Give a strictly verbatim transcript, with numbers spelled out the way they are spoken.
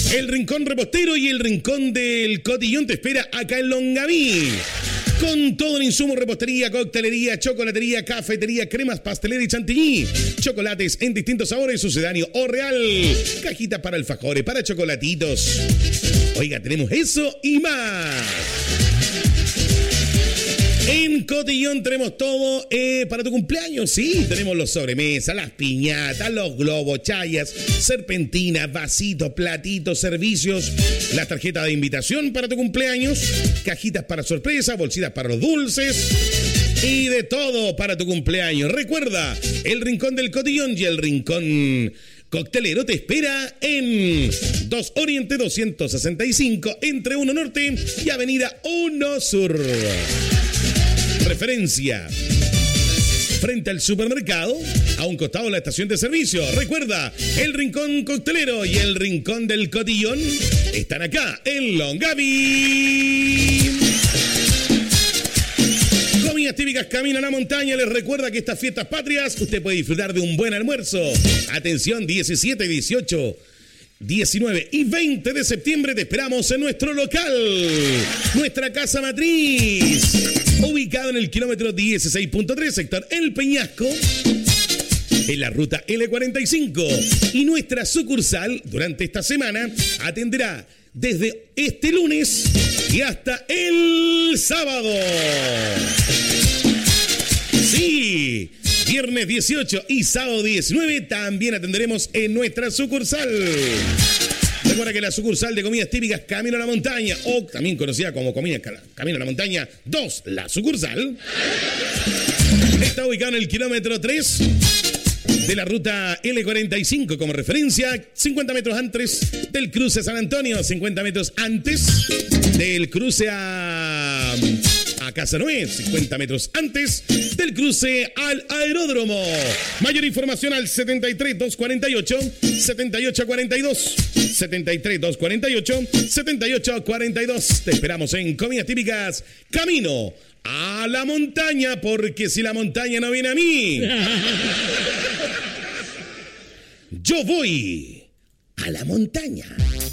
El Rincón Repostero y el Rincón del Cotillón te espera acá en Longaví. Con todo el insumo, repostería, coctelería, chocolatería, cafetería, cremas, pastelera y chantilly. Chocolates en distintos sabores, sucedáneo o real. Cajitas para alfajores, para chocolatitos. Oiga, tenemos eso y más. En Cotillón tenemos todo eh, para tu cumpleaños, sí. Tenemos los sobremesas, las piñatas, los globos, chayas, serpentinas, vasitos, platitos, servicios, las tarjetas de invitación para tu cumpleaños, cajitas para sorpresa, bolsitas para los dulces y de todo para tu cumpleaños. Recuerda, el Rincón del Cotillón y el Rincón Coctelero te espera en dos Oriente doscientos sesenta y cinco, entre uno Norte y Avenida uno Sur. Referencia. Frente al supermercado, a un costado de la estación de servicio. Recuerda, el Rincón Coctelero y el Rincón del Cotillón están acá en Longaví. Comidas típicas Camino a la Montaña les recuerda que estas fiestas patrias usted puede disfrutar de un buen almuerzo. Atención, diecisiete, dieciocho, diecinueve y veinte de septiembre te esperamos en nuestro local, nuestra casa matriz, ubicado en el kilómetro dieciséis punto tres, sector El Peñasco, en la ruta L cuarenta y cinco. Y nuestra sucursal durante esta semana atenderá desde este lunes y hasta el sábado. Sí, viernes dieciocho y sábado diecinueve también atenderemos en nuestra sucursal. Recuerda que la sucursal de comidas típicas Camino a la Montaña, o también conocida como Comidas Camino a la Montaña dos, la sucursal, está ubicada en el kilómetro tres de la ruta L cuarenta y cinco, como referencia, cincuenta metros antes del cruce San Antonio, cincuenta metros antes del cruce a... a Casa Noé, cincuenta metros antes del cruce al aeródromo. Mayor información al setenta y tres, doscientos cuarenta y ocho, setenta y ocho cuarenta y dos. setenta y tres, doscientos cuarenta y ocho, setenta y ocho cuarenta y dos. Te esperamos en Comidas Típicas Camino a la Montaña, porque si la montaña no viene a mí, yo voy a la montaña.